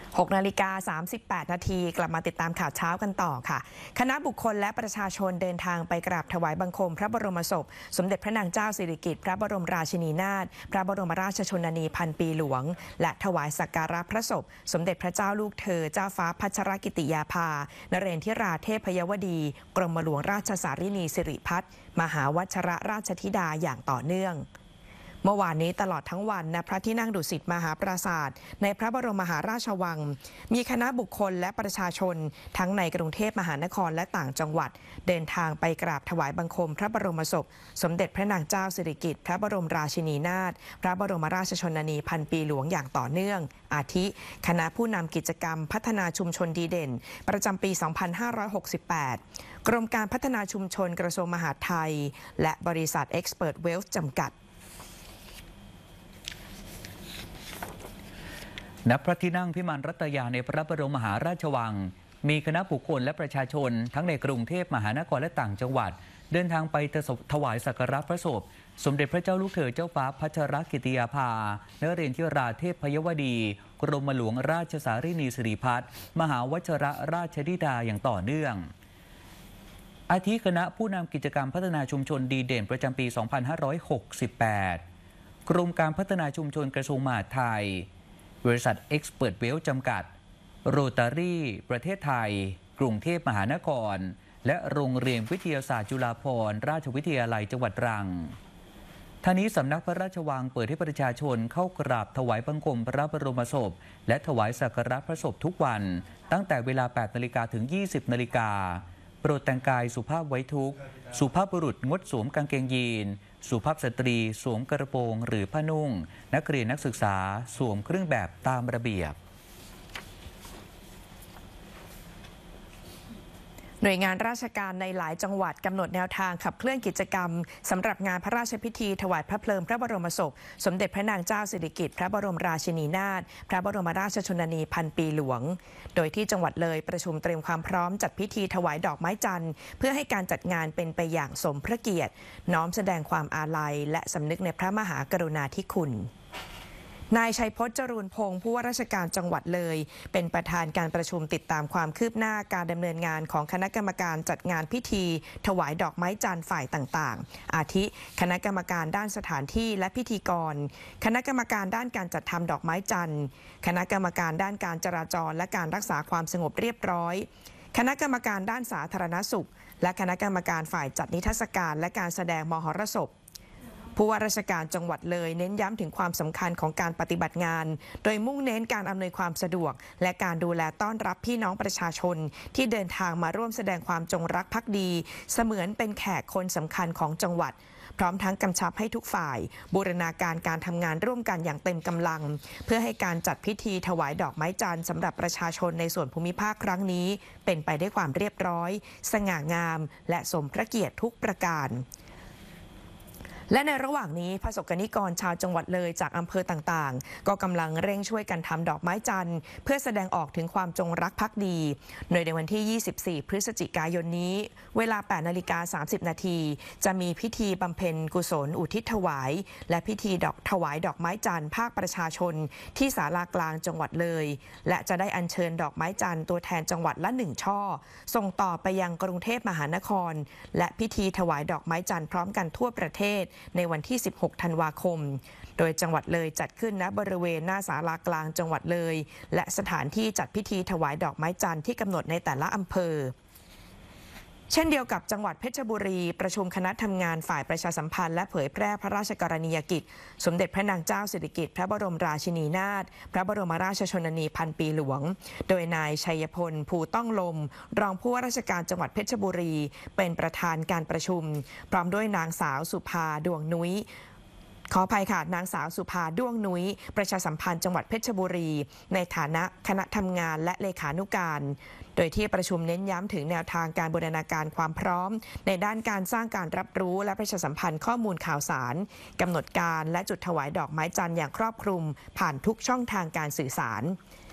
6:38 นาทีกลับมาติดตามข่าวเช้ากันต่อค่ะคณะบุคคลและประชาชนเดินทางไปกราบถวายบังคมพระบรมศพสมเด็จพระนางเจ้าสิริกิติ์พระบรมราชินีนาถพระบรมราชชนนีพันปีหลวงและถวายสักการะพระศพสมเด็จพระเจ้าลูกเธอเจ้าฟ้าพัชรกิติยาภานเรนทิราเทพยวดีกรมหลวงราชสารินีสิริพัฒน์มหาวชรราชธิดาอย่างต่อเนื่องเมื่อวานนี้ตลอดทั้งวันณพระที่นั่งดุสิตมหาปราสาทในพระบรมมหาราชวังมีคณะบุคคลและประชาชนทั้งในกรุงเทพมหานครและต่างจังหวัดเดินทางไปกราบถวายบังคมพระบรมศพสมเด็จพระนางเจ้าสิริกิติ์พระบรมราชินีนาถพระบรมราชชนนีพันปีหลวงอย่างต่อเนื่องอาทิคณะผู้นำกิจกรรมพัฒนาชุมชนดีเด่นประจำปี 2568 กรมการพัฒนาชุมชนกระทรวงมหาดไทยและบริษัท Expert Wealth จำกัดณ พระที่นั่งพิมานรัตยาในพระบรมมหาราชวังมีคณะบุคคลและประชาชนทั้งในกรุงเทพมหานครและต่างจังหวัดเดินทางไปถวายสักการะพระศพสมเด็จพระเจ้าลูกเธอเจ้าฟ้าพัชรกิติยาภานเรนทิราเทพยวดีกรมหลวงราชสารินีสิริพัฒน์มหาวชรราชธิดาอย่างต่อเนื่องอาทิคณะผู้นำกิจกรรมพัฒนาชุมชนดีเด่นประจำปี 2568 กรมการพัฒนาชุมชนกระทรวงมหาดไทยบริษัท Expert Wealth จำกัดโรตารี่ประเทศไทยกรุงเทพมหานครและโรงเรียนวิทยาศาสตร์จุฬาภรณราชวิทยาลัยจังหวัดตรังท่านี้สำนักพระราชวังเปิดให้ประชาชนเข้ากราบถวายบังคมพระบรมศพและถวายสักการะพระศพทุกวันตั้งแต่เวลา 8 นาฬิกาถึง 20 นาฬิกาโปรดแต่งกายสุภาพไว้ทุกข์สุภาพบุรุษงดสวมกางเกงยีนสุภาพสตรีสวมกระโปรงหรือผ้านุ่งนักเรียนนักศึกษาสวมเครื่องแบบตามระเบียบหน่วยงานราชการในหลายจังหวัดกำหนดแนวทางขับเคลื่อนกิจกรรมสำหรับงานพระราชพิธีถวายพระเพลิงพระบรมศพสมเด็จพระนางเจ้าสิริกิติ์พระบรมราชินีนาถพระบรมราชชนนีพันปีหลวงโดยที่จังหวัดเลยประชุมเตรียมความพร้อมจัดพิธีถวายดอกไม้จันทร์เพื่อให้การจัดงานเป็นไปอย่างสมพระเกียรติน้อมแสดงความอาลัยและสำนึกในพระมหากรุณาธิคุณนายชัยพจน์ จรูนพงศ์ผู้ว่าราชการจังหวัดเลยเป็นประธานการประชุมติดตามความคืบหน้าการดำเนินงานของคณะกรรมการจัดงานพิธีถวายดอกไม้จันทร์ฝ่ายต่างๆอาทิคณะกรรมการด้านสถานที่และพิธีกรคณะกรรมการด้านการจัดทำดอกไม้จันทร์คณะกรรมการด้านการจราจรและการรักษาความสงบเรียบร้อยคณะกรรมการด้านสาธารณสุขและคณะกรรมการฝ่ายจัดนิทรรศการและการแสดงมหรสพผู้ว่าราชการจังหวัดเลยเน้นย้ำถึงความสำคัญของการปฏิบัติงานโดยมุ่งเน้นการอำนวยความสะดวกและการดูแลต้อนรับพี่น้องประชาชนที่เดินทางมาร่วมแสดงความจงรักภักดีเสมือนเป็นแขกคนสำคัญของจังหวัดพร้อมทั้งกำชับให้ทุกฝ่ายบูรณาการการทำงานร่วมกันอย่างเต็มกำลังเพื่อให้การจัดพิธีถวายดอกไม้จันทร์สำหรับประชาชนในส่วนภูมิภาคครั้งนี้เป็นไปด้วยความเรียบร้อยสง่างามและสมพระเกียรติทุกประการและในระหว่างนี้ประสบกนิกรชาวจังหวัดเลยจากอำเภอต่างๆก็กำลังเร่งช่วยกันทำดอกไม้จันทร์เพื่อแสดงออกถึงความจงรักภักดีโดยในวันที่ 24 พฤศจิกายนนี้เวลา 8:30 นาทีจะมีพิธีบำเพ็ญกุศลอุทิศถวายและพิธีถวายดอกไม้จันทร์ภาคประชาชนที่ศาลากลางจังหวัดเลยและจะได้อัญเชิญดอกไม้จันทร์ตัวแทนจังหวัดละ1ช่อส่งต่อไปยังกรุงเทพมหานครและพิธีถวายดอกไม้จันทร์พร้อมกันทั่วประเทศในวันที่ 16 ธันวาคมโดยจังหวัดเลยจัดขึ้นณบริเวณหน้าศาลากลางจังหวัดเลยและสถานที่จัดพิธีถวายดอกไม้จันทร์ที่กำหนดในแต่ละอำเภอเช่นเดียวกับจังหวัดเพชรบุรีประชุมคณะทำงานฝ่ายประชาสัมพันธ์และเผยแพร่พระราชกรณียกิจสมเด็จพระนางเจ้าสิริกิติ์พระบรมราชินีนาถพระบรมราชชนนีพันปีหลวงโดยนายชัยพลภูต้องลมรองผู้ว่าราชการจังหวัดเพชรบุรีเป็นประธานการประชุมพร้อมด้วยนางสาวสุภาดวงนุ้ยขออภัยค่ะนางสาวสุภาด้วงนุ้ยประชาสัมพันธ์จังหวัดเพชรบุรีในฐานะคณะทำงานและเลขานุการโดยที่ประชุมเน้นย้ำถึงแนวทางการบูรณาการความพร้อมในด้านการสร้างการรับรู้และประชาสัมพันธ์ข้อมูลข่าวสารกำหนดการและจุดถวายดอกไม้จันทร์อย่างครอบคลุมผ่านทุกช่องทางการสื่อสาร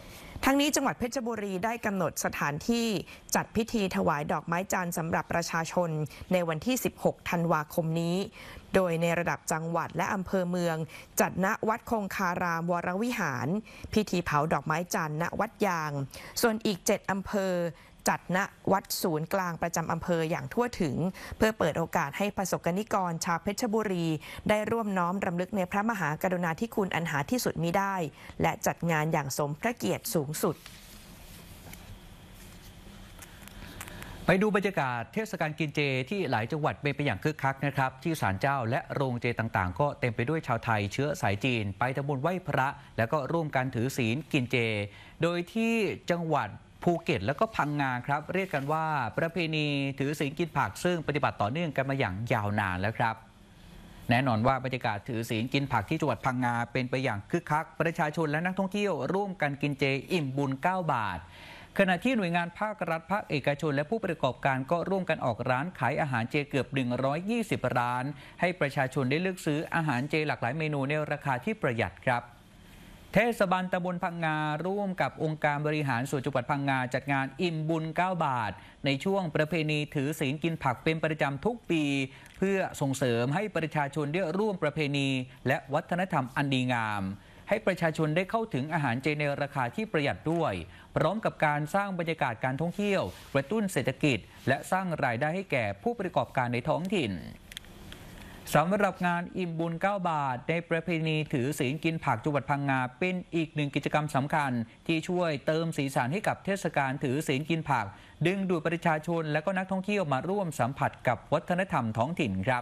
ทั้งนี้จังหวัดเพชรบุรีได้กำหนดสถานที่จัดพิธีถวายดอกไม้จันทร์สำหรับประชาชนในวันที่ 16 ธันวาคมนี้ โดยในระดับจังหวัดและอำเภอเมืองจัดณวัดคงคารามวรวิหารพิธีเผาดอกไม้จันทร์ณวัดยางส่วนอีก 7 อำเภอจัดณวัดศูนย์กลางประจำอำเภออย่างทั่วถึงเพื่อเปิดโอกาสให้ประสบกนิกรชาวเพชรบุรีได้ร่วมน้อมรำลึกในพระมหากรุณาธิคุณอันหาที่สุดมิได้และจัดงานอย่างสมพระเกียรติสูงสุดไปดูบรรยากาศเทศกาลกินเจที่หลายจังหวัดเป็นไปอย่างคึกคักนะครับที่ศาลเจ้าและโรงเจต่างๆก็เต็มไปด้วยชาวไทยเชื้อสายจีนไปทำบุญไหว้พระแล้วก็ร่วมกันถือศีลกินเจโดยที่จังหวัดภูเก็ตแล้วก็พังงาครับเรียกกันว่าประเพณีถือศีลกินผักซึ่งปฏิบัติต่อเนื่องกันมาอย่างยาวนานแล้วครับแน่นอนว่าบรรยากาศถือศีลกินผักที่จังหวัดพังงาเป็นไปอย่างคึกคักประชาชนและนักท่องเที่ยวร่วมกันกินเจอิ่มบุญ9 บาทขณะที่หน่วยงานภาครัฐภาคเอกชนและผู้ประกอบการก็ร่วมกันออกร้านขายอาหารเจเกือบ120 ร้านให้ประชาชนได้เลือกซื้ออาหารเจหลากหลายเมนูในราคาที่ประหยัดครับเทศบาลตำบลพังงาร่วมกับองค์การบริหารส่วนจังหวัดพังงาจัดงานอิ่มบุญ9 บาทในช่วงประเพณีถือศีลกินผักเป็นประจำทุกปีเพื่อส่งเสริมให้ประชาชนได้ร่วมประเพณีและวัฒนธรรมอันดีงามให้ประชาชนได้เข้าถึงอาหารเจในราคาที่ประหยัดด้วยพร้อมกับการสร้างบรรยากาศการท่องเที่ยวกระตุ้นเศรษฐกิจและสร้างรายได้ให้แก่ผู้ประกอบการในท้องถิ่นสำหรับงานอิ่มบุญ9 บาทในประเพณีถือศีลกินผักจังหวัดพังงาเป็นอีกหนึ่งกิจกรรมสำคัญที่ช่วยเติมสีสันให้กับเทศกาลถือศีลกินผักดึงดูดประชาชนและก็นักท่องเที่ยวมาร่วมสัมผัสกับวัฒนธรรมท้องถิ่นครับ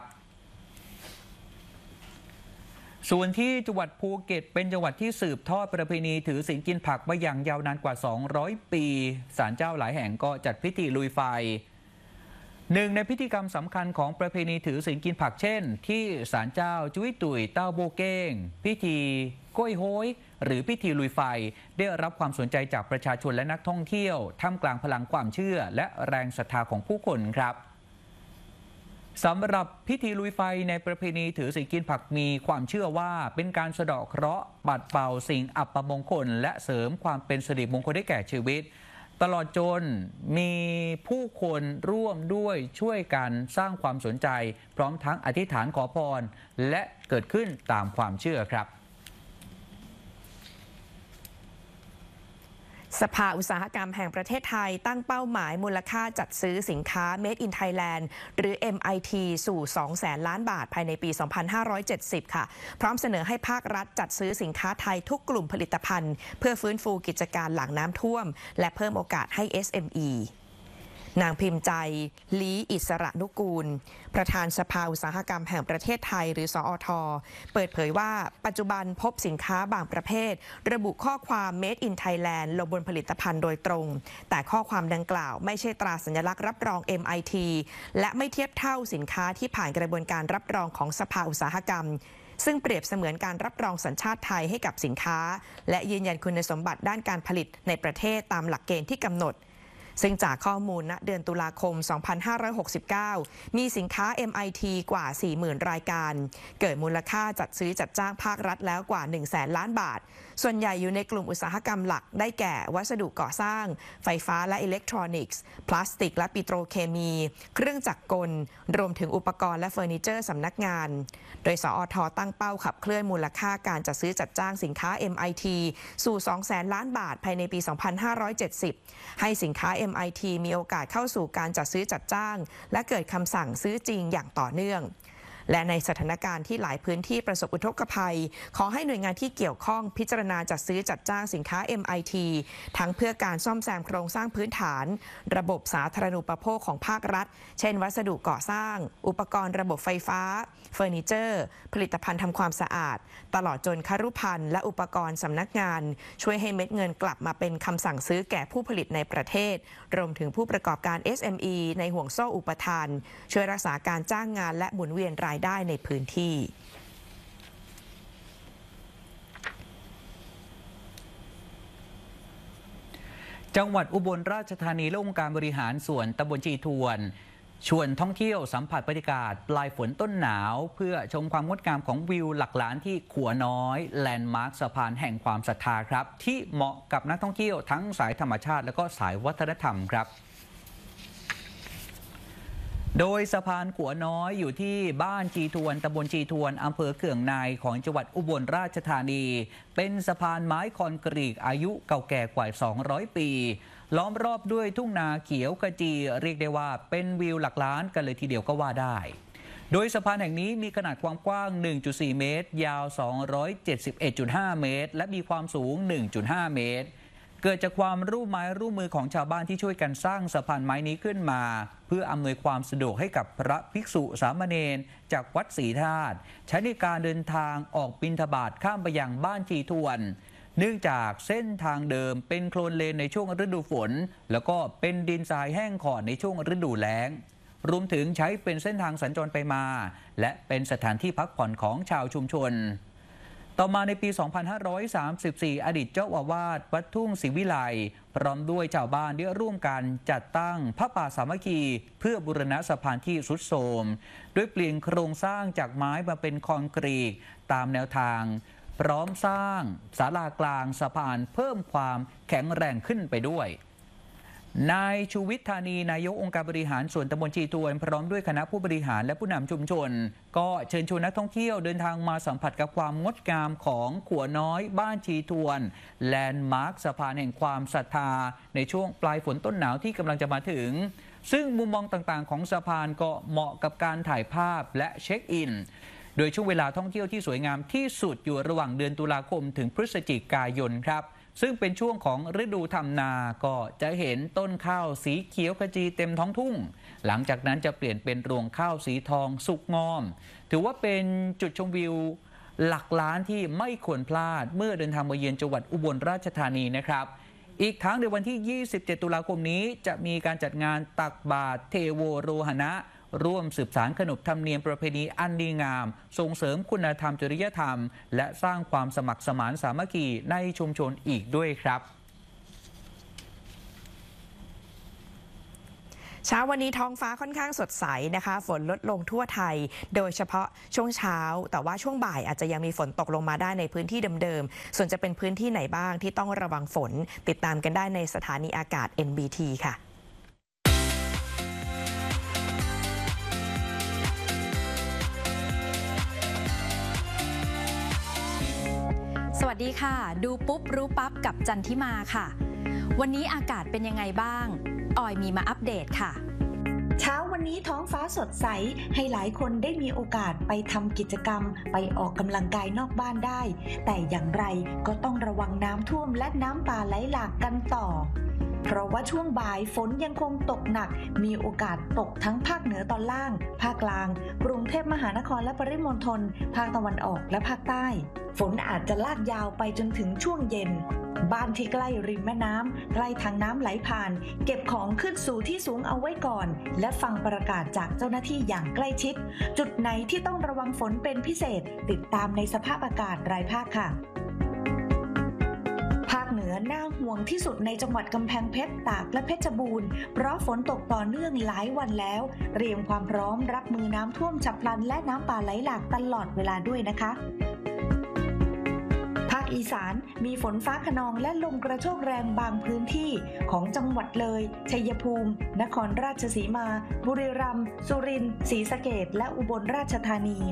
ส่วนที่จังหวัดภูเก็ตเป็นจังหวัดที่สืบทอดประเพณีถือศีลกินผักมาอย่างยาวนานกว่า200 ปีศาลเจ้าหลายแห่งก็จัดพิธีลุยไฟหนึ่งในพิธีกรรมสำคัญของประเพณีถือศีลกินผักเช่นที่ศาลเจ้าจุ้ยตุ๋ยเต้าโบเก้งพิธีก้อยโฮยหรือพิธีลุยไฟได้รับความสนใจจากประชาชนและนักท่องเที่ยวท่ามกลางพลังความเชื่อและแรงศรัทธาของผู้คนครับสำหรับพิธีลุยไฟในประเพณีถือศีลกินผักมีความเชื่อว่าเป็นการสะเดาะเคราะห์ปัดเป่าสิ่งอัปมงคลและเสริมความเป็นสิริมงคลให้แก่ชีวิตตลอดจนมีผู้คนร่วมด้วยช่วยกันสร้างความสนใจพร้อมทั้งอธิษฐานขอพรและเกิดขึ้นตามความเชื่อครับสภาอุตสาหกรรมแห่งประเทศไทยตั้งเป้าหมายมูลค่าจัดซื้อสินค้า Made in Thailand หรือ MIT สู่ 200,000 ล้านบาทภายในปี 2570 ค่ะพร้อมเสนอให้ภาครัฐจัดซื้อสินค้าไทยทุกกลุ่มผลิตภัณฑ์เพื่อฟื้นฟูกิจการหลังน้ำท่วมและเพิ่มโอกาสให้ SME นางพิมพ์ใจลีอิสระนุกูลประธานสภาอุตสาหกรรมแห่งประเทศไทยหรือสอท.เปิดเผยว่าปัจจุบันพบสินค้าบางประเภทระบุข้อความ Made in Thailand ลงบนผลิตภัณฑ์โดยตรงแต่ข้อความดังกล่าวไม่ใช่ตราสัญลักษณ์รับรอง MIT และไม่เทียบเท่าสินค้าที่ผ่านกระบวนการรับรองของสภาอุตสาหกรรมซึ่งเปรียบเสมือนการรับรองสัญชาติไทยให้กับสินค้าและยืนยันคุณสมบัติด้านการผลิตในประเทศตามหลักเกณฑ์ที่กำหนดซึ่งจากข้อมูลณเดือนตุลาคม 2569 มีสินค้า MIT กว่า 40,000 รายการเกิดมูลค่าจัดซื้อจัดจ้างภาครัฐแล้วกว่า 100,000 ล้านบาทส่วนใหญ่อยู่ในกลุ่มอุตสาหกรรมหลักได้แก่วัสดุก่อสร้างไฟฟ้าและอิเล็กทรอนิกส์พลาสติกและปิโตรเคมีเครื่องจักรกลรวมถึงอุปกรณ์และเฟอร์นิเจอร์สำนักงานโดยสอท.ตั้งเป้าขับเคลื่อนมูลค่าการจัดซื้อจัดจ้างสินค้า MIT สู่ 200,000 ล้านบาทภายในปี 2570 ให้สินค้า MIT มีโอกาสเข้าสู่การจัดซื้อจัดจ้างและเกิดคำสั่งซื้อจริงอย่างต่อเนื่องและในสถานการณ์ที่หลายพื้นที่ประสบอุทกภัยขอให้หน่วยงานที่เกี่ยวข้องพิจารณาจัดซื้อจัดจ้างสินค้า MIT ทั้งเพื่อการซ่อมแซมโครงสร้างพื้นฐานระบบสาธารณูปโภคของภาครัฐเช่นวัสดุก่อสร้างอุปกรณ์ระบบไฟฟ้าเฟอร์นิเจอร์ผลิตภัณฑ์ทำความสะอาดตลอดจนคฤภัณฑ์และอุปกรณ์สำนักงานช่วยให้เม็ดเงินกลับมาเป็นคำสั่งซื้อแก่ผู้ผลิตในประเทศรวมถึงผู้ประกอบการ SME ในห่วงโซ่อุปทานช่วยรักษาการจ้างงานและหมุนเวียนรายได้ในพื้นที่จังหวัดอุบลราชธานีและองค์การบริหารส่วนตำบลชีทวนชวนท่องเที่ยวสัมผัสบรรยากาศปลายฝนต้นหนาวเพื่อชมความงดงามของวิวหลักล้านที่ขัวน้อยแลนด์มาร์คสะพานแห่งความศรัทธาครับที่เหมาะกับนักท่องเที่ยวทั้งสายธรรมชาติและก็สายวัฒนธรรมครับโดยสะพานขัวน้อยอยู่ที่บ้านจีทวนตำบลจีทวนอำเภอเขื่องในของจังหวัดอุบลราชธานีเป็นสะพานไม้คอนกรีตอายุเก่าแก่กว่า200 ปีล้อมรอบด้วยทุ่งนาเขียวขจีเรียกได้ว่าเป็นวิวหลักล้านกันเลยทีเดียวก็ว่าได้โดยสะพานแห่งนี้มีขนาดความกว้าง 1.4 เมตรยาว 271.5 เมตรและมีความสูง 1.5 เมตรเกิดจากความร่วมไม้ร่วมมือของชาวบ้านที่ช่วยกันสร้างสะพานไม้นี้ขึ้นมาเพื่ออำนวยความสะดวกให้กับพระภิกษุสามเณรจากวัดศรีธาตุใช้ในการเดินทางออกบิณฑบาตข้ามไปยังบ้านจีทวนเนื่องจากเส้นทางเดิมเป็นโคลนเลนในช่วงฤดูฝนแล้วก็เป็นดินทรายแห้งขอดในช่วงฤดูแล้งรวมถึงใช้เป็นเส้นทางสัญจรไปมาและเป็นสถานที่พักผ่อนของชาวชุมชนต่อมาในปี 2534 อดีตเจ้าอาวาสวัดทุ่งศรีวิไลพร้อมด้วยชาวบ้านได้ร่วมกันจัดตั้งพระป่าสามัคคีเพื่อบูรณะสะพานที่ทรุดโทรมด้วยเปลี่ยนโครงสร้างจากไม้มาเป็นคอนกรีตตามแนวทางพร้อมสร้างศาลากลางสะพานเพิ่มความแข็งแรงขึ้นไปด้วยนายชูวิทย์ธานีนายกองค์การบริหารส่วนตำบลจีทวนพร้อมด้วยคณะผู้บริหารและผู้นำชุมชนก็เชิญชวนนักท่องเที่ยวเดินทางมาสัมผัสกับความงดงามของขัวน้อยบ้านจีทวนแลนด์มาร์คสะพานแห่งความศรัทธาในช่วงปลายฝนต้นหนาวที่กำลังจะมาถึงซึ่งมุมมองต่างๆของสะพานก็เหมาะกับการถ่ายภาพและเช็คอินโดยช่วงเวลาท่องเที่ยวที่สวยงามที่สุดอยู่ระหว่างเดือนตุลาคมถึงพฤศจิกายนครับซึ่งเป็นช่วงของฤดูทำนาก็จะเห็นต้นข้าวสีเขียวขจีเต็มท้องทุ่งหลังจากนั้นจะเปลี่ยนเป็นรวงข้าวสีทองสุกงอมถือว่าเป็นจุดชมวิวหลักล้านที่ไม่ควรพลาดเมื่อเดินทางมาเยือนจังหวัดอุบลราชธานีนะครับอีกทั้งในวันที่ 27 ตุลาคมนี้จะมีการจัดงานตักบาตรเทโวโรหณะร่วมสืบสานขนบธรรมเนียมประเพณีอันดีงามส่งเสริมคุณธรรมจริยธรรมและสร้างความสมัครสมานสามัคคีในชุมชนอีกด้วยครับเช้าวันนี้ท้องฟ้าค่อนข้างสดใสนะคะฝนลดลงทั่วไทยโดยเฉพาะช่วงเช้าแต่ว่าช่วงบ่ายอาจจะยังมีฝนตกลงมาได้ในพื้นที่เดิมๆส่วนจะเป็นพื้นที่ไหนบ้างที่ต้องระวังฝนติดตามกันได้ในสถานีอากาศ NBT ค่ะสวัสดีค่ะดูปุ๊บรู้ปั๊บกับจันทิมาค่ะวันนี้อากาศเป็นยังไงบ้างออยมีมาอัปเดตค่ะเช้าวันนี้ท้องฟ้าสดใสให้หลายคนได้มีโอกาสไปทำกิจกรรมไปออกกำลังกายนอกบ้านได้แต่อย่างไรก็ต้องระวังน้ำท่วมและน้ำป่าไหลหลากกันต่อเพราะว่าช่วงบ่ายฝนยังคงตกหนักมีโอกาสตกทั้งภาคเหนือตอนล่างภาคกลางกรุงเทพมหานครและปริมณฑลภาคตะวันออกและภาคใต้ฝนอาจจะลากยาวไปจนถึงช่วงเย็นบ้านที่ใกล้ริมแม่น้ำใกล้ทางน้ำไหลผ่านเก็บของขึ้นสู่ที่สูงเอาไว้ก่อนและฟังประกาศจากเจ้าหน้าที่อย่างใกล้ชิดจุดไหนที่ต้องระวังฝนเป็นพิเศษติดตามในสภาพอากาศรายภาคค่ะภาคเหนือน่าห่วงที่สุดในจังหวัดกำแพงเพชรตากและเพชรบูรณ์เพราะฝนตกต่อเนื่องหลายวันแล้วเตรียมความพร้อมรับมือน้ำท่วมฉับพลันและน้ำป่าไหลหลากตลอดเวลาด้วยนะคะภาคอีสานมีฝนฟ้าคะนองและลมกระโชกแรงบางพื้นที่ของจังหวัดเลยชัยภูมินครราชสีมาบุรีรัมย์สุรินทร์ศรีสะเกษและอุบลราชธานี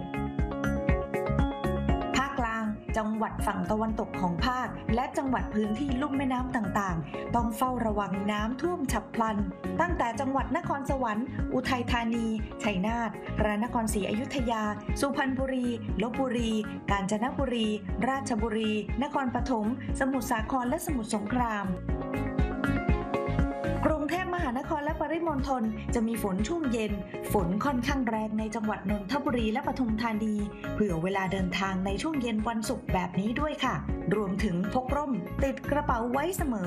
จังหวัดฝั่งตะวันตกของภาคและจังหวัดพื้นที่ลุ่มแม่น้ำต่างๆต้องเฝ้าระวังน้ำท่วมฉับพลันตั้งแต่จังหวัดนครสวรรค์อุทัยธานีชัยนาทพระนครศรีอยุธยาสุพรรณบุรีลพบุรีกาญจนบุรีราชบุรีนครปฐมสมุทรสาครและสมุทรสงครามกรุงเทพมหานครและปริมณฑลจะมีฝนช่วงเย็นฝนค่อนข้างแรงในจังหวัดนนทบุรีและปทุมธานีเผื่อเวลาเดินทางในช่วงเย็นวันศุกร์แบบนี้ด้วยค่ะรวมถึงพกร่มติดกระเป๋าไว้เสมอ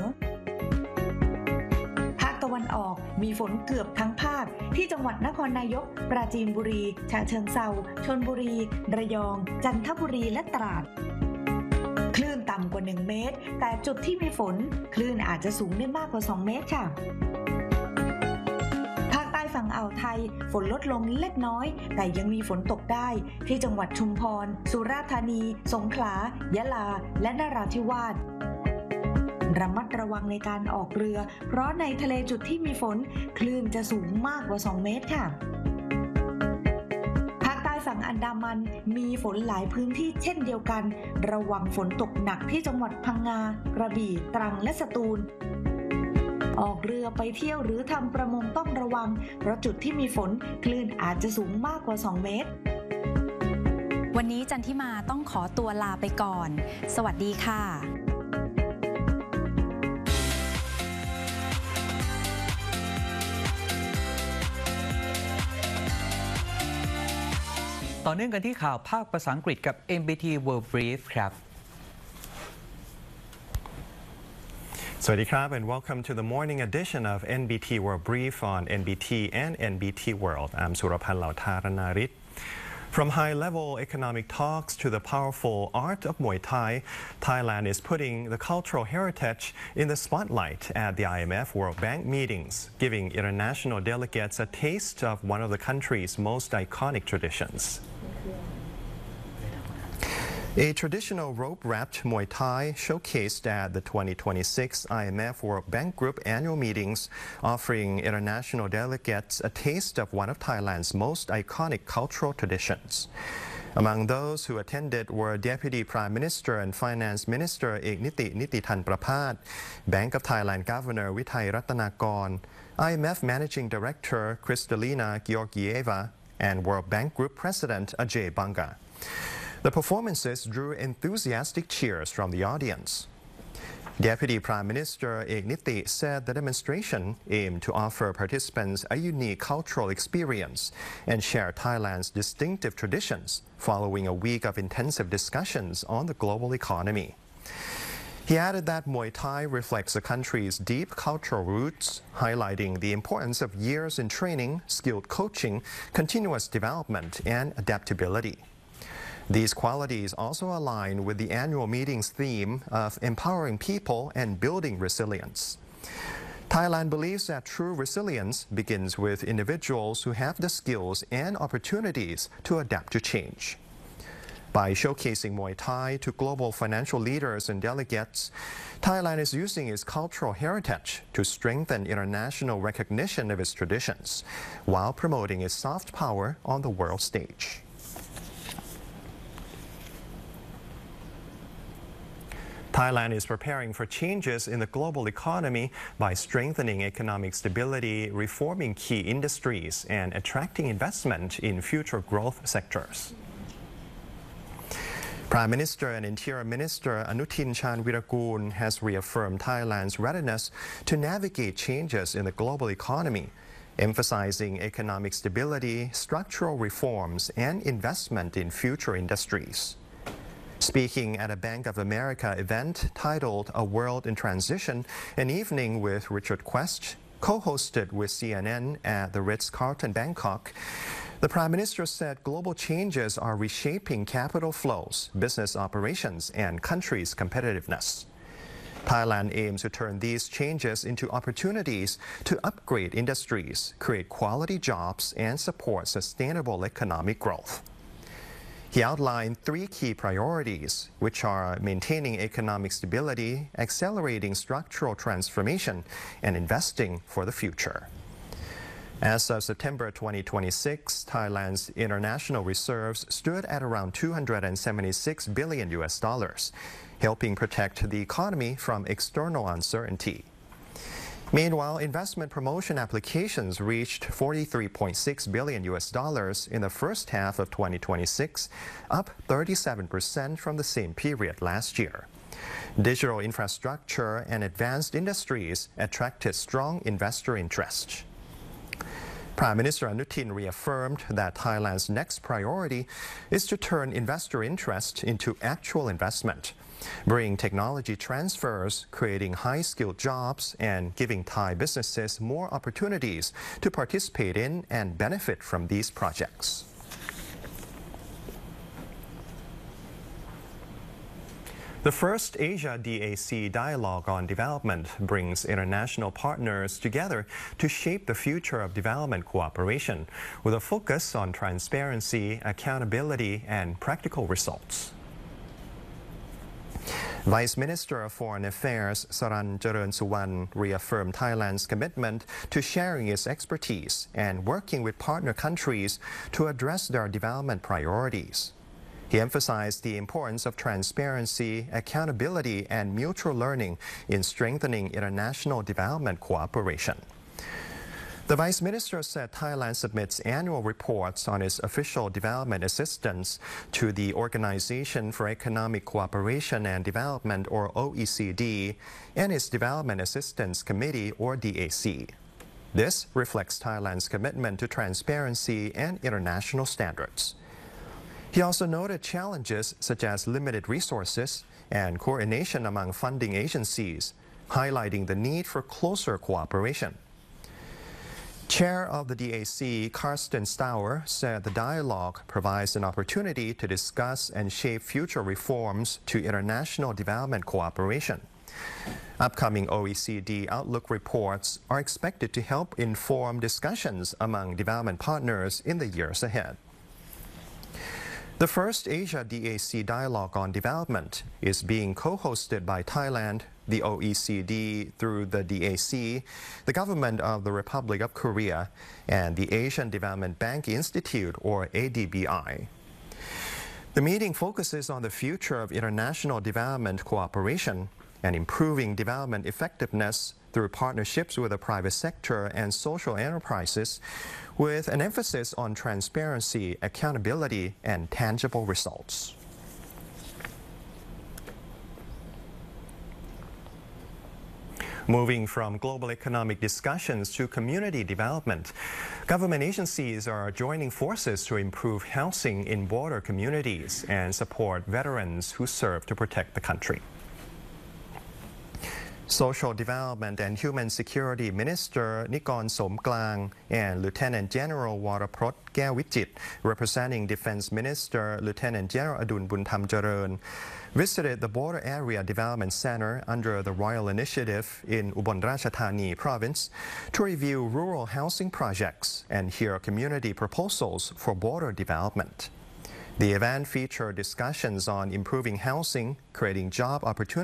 ภาคตะวันออกมีฝนเกือบทั้งภาคที่จังหวัดนครนายกปราจีนบุรีฉะเชิงเทราชลบุรีระยองจันทบุรีและตราดคลื่นต่ำกว่า1เมตรแต่จุดที่มีฝนคลื่นอาจจะสูงได้มากกว่า2เมตรค่ะภาคใต้ฝั่งอ่าวไทยฝนลดลงเล็กน้อยแต่ยังมีฝนตกได้ที่จังหวัดชุมพรสุราษฎร์ธานีสงขลายะลาและนราธิวาสระมัดระวังในการออกเรือเพราะในทะเลจุดที่มีฝนคลื่นจะสูงมากกว่า2 เมตรค่ะภาคใต้ฝั่งอันดามันมีฝนหลายพื้นที่เช่นเดียวกันระวังฝนตกหนักที่จังหวัดพังงากระบี่ตรังและสตูลออกเรือไปเที่ยวหรือทำประมงต้องระวังเพราะจุดที่มีฝนคลื่นอาจจะสูงมากกว่า2 เมตรวันนี้จันทิมาต้องขอตัวลาไปก่อนสวัสดีค่ะต่อเนื่องกันที่ข่าวภาคภาษาอังกฤษกับ NBT World Brief ครับ Sawadee krab and welcome to the morning edition of NBT World Brief on NBT and NBT World. I'm Surapan Lautharanarit. From high-level economic talks to the powerful art of Muay Thai, Thailand is putting the cultural heritage in the spotlight at the IMF World Bank meetings, giving international delegates a taste of one of the country's most iconic traditions. A traditional rope-wrapped Muay Thai showcased at the 2026 IMF World Bank Group annual meetings, offering international delegates a taste of one of Thailand's most iconic cultural traditions. Among those who attended were Deputy Prime Minister and Finance Minister Ekniti Nitithan Prapat, Bank of Thailand Governor Withai Rattanakon, IMF Managing Director Kristalina Georgieva, and World Bank Group President Ajay Banga. The performances drew enthusiastic cheers from the audience. Deputy Prime Minister Ekniti said the demonstration aimed to offer participants a unique cultural experience and share Thailand's distinctive traditions following a week of intensive discussions on the global economy. He added that Muay Thai reflects the country's deep cultural roots, highlighting the importance of years in training, skilled coaching, continuous development, and adaptability. These qualities also align with the annual meeting's theme of empowering people and building resilience. Thailand believes that true resilience begins with individuals who have the skills and opportunities to adapt to change. By showcasing Muay Thai to global financial leaders and delegates, Thailand is using its cultural heritage to strengthen international recognition of its traditions, while promoting its soft power on the world stage. Thailand is preparing for changes in the global economy by strengthening economic stability, reforming key industries, and attracting investment in future growth sectors. Prime Minister and Interior Minister Anutin Charnvirakul has reaffirmed Thailand's readiness to navigate changes in the global economy, emphasizing economic stability, structural reforms, and investment in future industries. Speaking at a Bank of America event titled A World in Transition, an evening with Richard Quest, co-hosted with CNN at the Ritz-Carlton Bangkok, the Prime Minister said global changes are reshaping capital flows, business operations, and countries' competitiveness. Thailand aims to turn these changes into opportunities to upgrade industries, create quality jobs, and support sustainable economic growth. He outlined 3 key priorities, which are maintaining economic stability, accelerating structural transformation, and investing for the future. As of September 2026, Thailand's international reserves stood at around $276 billion, helping protect the economy from external uncertainty. Meanwhile, investment promotion applications reached $43.6 billion in the first half of 2026, up 37% from the same period last year. Digital infrastructure and advanced industries attracted strong investor interest. Prime Minister Anutin reaffirmed that Thailand's next priority is to turn investor interest into actual investment, bring technology transfers, creating high-skilled jobs, and giving Thai businesses more opportunities to participate in and benefit from these projects. The first Asia DAC dialogue on development brings international partners together to shape the future of development cooperation with a focus on transparency, accountability, and practical results. Vice Minister of Foreign Affairs Saran Charoensuwon reaffirmed Thailand's commitment to sharing its expertise and working with partner countries to address their development priorities. He emphasized the importance of transparency, accountability, and mutual learning in strengthening international development cooperation. The Vice Minister said Thailand submits annual reports on its official development assistance to the Organization for Economic Cooperation and Development, or OECD, and its Development Assistance Committee, or DAC. This reflects Thailand's commitment to transparency and international standards. He also noted challenges such as limited resources and coordination among funding agencies, highlighting the need for closer cooperation. Chair of the DAC, Karsten Stauer, said the dialogue provides an opportunity to discuss and shape future reforms to international development cooperation. Upcoming OECD Outlook reports are expected to help inform discussions among development partners in the years ahead. The first Asia DAC dialogue on development is being co-hosted by Thailand, the OECD through the DAC, the government of the Republic of Korea, and the Asian Development Bank Institute, or ADBI. The meeting focuses on the future of international development cooperation and improving development effectiveness through partnerships with the private sector and social enterprises, with an emphasis on transparency, accountability, and tangible results. Moving from global economic discussions to community development, government agencies are joining forces to improve housing in border communities and support veterans who serve to protect the country. Social Development and Human Security Minister Nikorn Somklang and Lieutenant General Waraprot Kaewvichit, representing Defense Minister Lieutenant General Adun Buntham Chareun, visited the Border Area Development Center under the Royal Initiative in Ubon Ratchathani Province to review rural housing projects and hear community proposals for border development. The event featured discussions on improving housing, creating job opportunities,